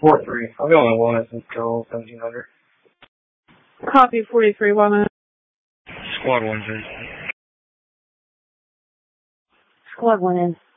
4-3. I'll be on the Walnut until 1700. Copy 43, Walnut. Squad 1's in. Squad 1 in.